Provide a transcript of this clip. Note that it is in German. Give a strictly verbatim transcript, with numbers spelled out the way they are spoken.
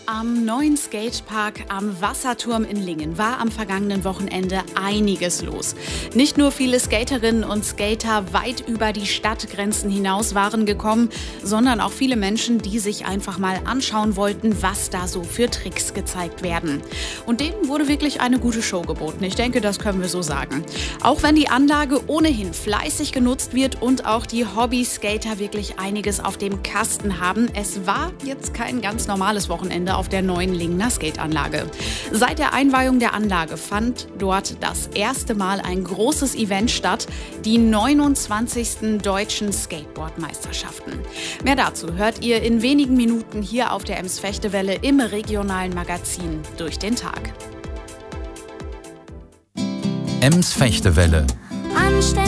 Am neuen Skatepark am Wasserturm in Lingen war am vergangenen Wochenende einiges los. Nicht nur viele Skaterinnen und Skater weit über die Stadtgrenzen hinaus waren gekommen, sondern auch viele Menschen, die sich einfach mal anschauen wollten, was da so für Tricks gezeigt werden. Und denen wurde wirklich eine gute Show geboten. Ich denke, das können wir so sagen. Auch wenn die Anlage ohnehin fleißig genutzt wird und auch die Hobby-Skater wirklich einiges auf dem Kasten haben, es war jetzt kein ganz normales Wochenende auf der neuen Lingener Skateanlage. Seit der Einweihung der Anlage fand dort das erste Mal ein großes Event statt, die neunundzwanzigsten Deutschen Skateboard-Meisterschaften. Mehr dazu hört ihr in wenigen Minuten hier auf der Ems Fechtewelle im regionalen Magazin Durch den Tag. Ems Fechtewelle.